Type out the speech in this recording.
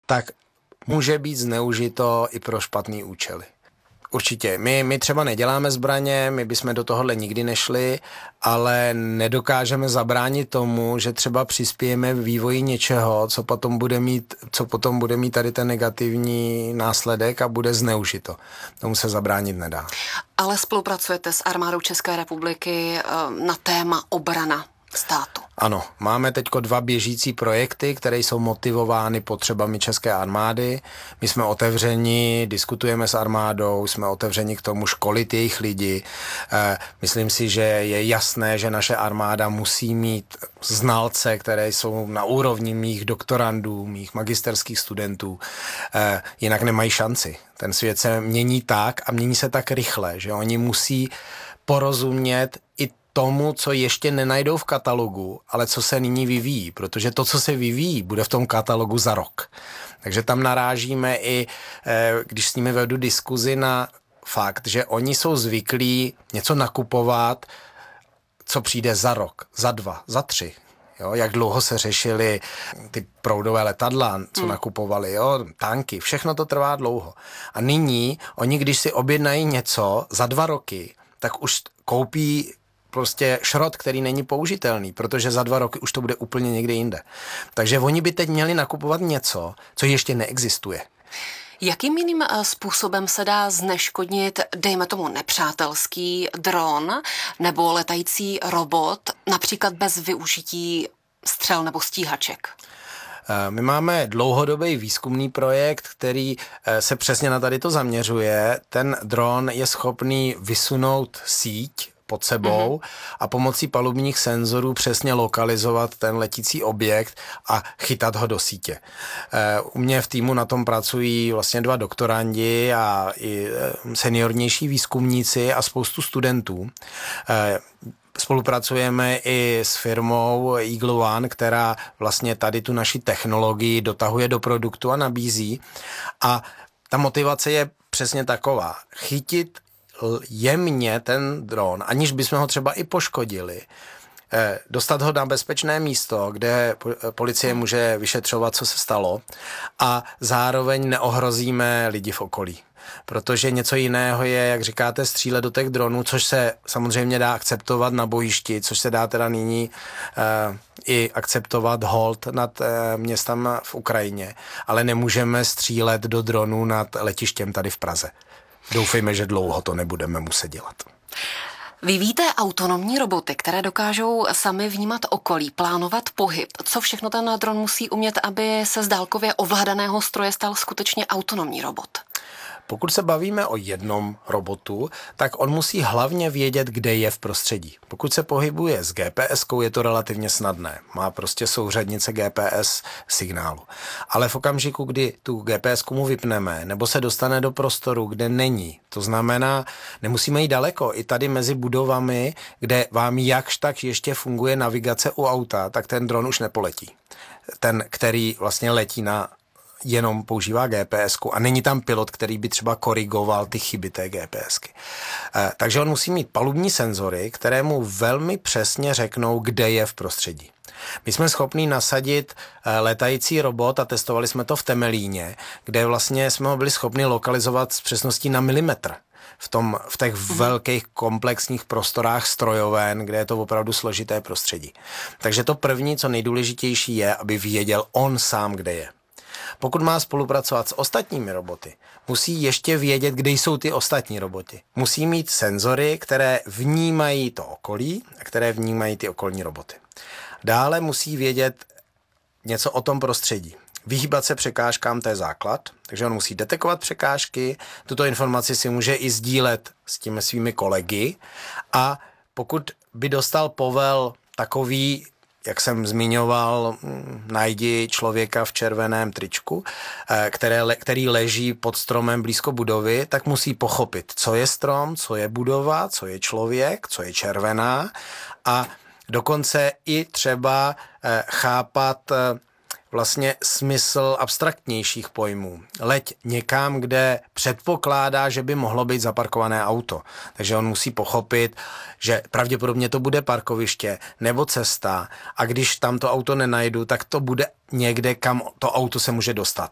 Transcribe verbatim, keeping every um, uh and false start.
tak může být zneužito i pro špatný účely. Určitě. My, my třeba neděláme zbraně, my bychom do tohohle nikdy nešli, ale nedokážeme zabránit tomu, že třeba přispějeme v vývoji něčeho, co potom bude mít, co potom bude mít tady ten negativní následek a bude zneužito. Tomu se zabránit nedá. Ale spolupracujete s armádou České republiky na téma obrana státu? Ano, máme teďko dva běžící projekty, které jsou motivovány potřebami České armády. My jsme otevřeni, diskutujeme s armádou, jsme otevřeni k tomu školit jejich lidi. Myslím si, že je jasné, že naše armáda musí mít znalce, které jsou na úrovni mých doktorandů, mých magisterských studentů. Jinak nemají šanci. Ten svět se mění tak a mění se tak rychle, že oni musí porozumět i tomu, co ještě nenajdou v katalogu, ale co se nyní vyvíjí, protože to, co se vyvíjí, bude v tom katalogu za rok. Takže tam narážíme i, když s nimi vedu diskuzi, na fakt, že oni jsou zvyklí něco nakupovat, co přijde za rok, za dva, za tři. Jo, jak dlouho se řešily ty proudové letadla, co hmm. nakupovali, jo, tanky, všechno to trvá dlouho. A nyní oni, když si objednají něco za dva roky, tak už koupí prostě šrot, který není použitelný, protože za dva roky už to bude úplně někde jinde. Takže oni by teď měli nakupovat něco, co ještě neexistuje. Jakým jiným způsobem se dá zneškodnit, dejme tomu, nepřátelský dron nebo letající robot, například bez využití střel nebo stíhaček? My máme dlouhodobý výzkumný projekt, který se přesně na tady to zaměřuje. Ten dron je schopný vysunout síť pod sebou mm-hmm. a pomocí palubních senzorů přesně lokalizovat ten letící objekt a chytat ho do sítě. U mě v týmu na tom pracují vlastně dva doktorandi a i seniornější výzkumníci a spoustu studentů. Spolupracujeme i s firmou Eagle One, která vlastně tady tu naši technologii dotahuje do produktu a nabízí. A ta motivace je přesně taková. Chytit jemně ten dron, aniž bychom ho třeba i poškodili, dostat ho na bezpečné místo, kde policie může vyšetřovat, co se stalo, a zároveň neohrozíme lidi v okolí. Protože něco jiného je, jak říkáte, střílet do těch dronů, což se samozřejmě dá akceptovat na bojišti, což se dá teda nyní uh, i akceptovat hold nad uh, městem v Ukrajině, ale nemůžeme střílet do dronů nad letištěm tady v Praze. Doufejme, že dlouho to nebudeme muset dělat. Vyvíjíte autonomní roboty, které dokážou sami vnímat okolí, plánovat pohyb. Co všechno ten dron musí umět, aby se z dálkově ovládaného stroje stal skutečně autonomní robot? Pokud se bavíme o jednom robotu, tak on musí hlavně vědět, kde je v prostředí. Pokud se pohybuje s G P S kou, je to relativně snadné. Má prostě souřadnice G P S signálu. Ale v okamžiku, kdy tu G P S ku mu vypneme, nebo se dostane do prostoru, kde není, to znamená, nemusíme jít daleko, i tady mezi budovami, kde vám jakž tak ještě funguje navigace u auta, tak ten dron už nepoletí. Ten, který vlastně letí na jenom používá G P S ku a není tam pilot, který by třeba korigoval ty chyby té G P S ky. E, takže on musí mít palubní senzory, které mu velmi přesně řeknou, kde je v prostředí. My jsme schopni nasadit letající robot a testovali jsme to v Temelíně, kde vlastně jsme ho byli schopni lokalizovat s přesností na milimetr. V, tom, v těch mm. velkých komplexních prostorách strojoven, kde je to opravdu složité prostředí. Takže to první, co nejdůležitější je, aby věděl on sám, kde je. Pokud má spolupracovat s ostatními roboty, musí ještě vědět, kde jsou ty ostatní roboty. Musí mít senzory, které vnímají to okolí a které vnímají ty okolní roboty. Dále musí vědět něco o tom prostředí. Vyhýbat se překážkám, to je základ, takže on musí detekovat překážky, tuto informaci si může i sdílet s těmi svými kolegy, a pokud by dostal povel takový, jak jsem zmiňoval, najdi člověka v červeném tričku, které, který leží pod stromem blízko budovy, tak musí pochopit, co je strom, co je budova, co je člověk, co je červená, a dokonce i třeba chápat vlastně smysl abstraktnějších pojmů. Leď někam, kde předpokládá, že by mohlo být zaparkované auto. Takže on musí pochopit, že pravděpodobně to bude parkoviště nebo cesta, a když tam to auto nenajdu, tak to bude někde, kam to auto se může dostat.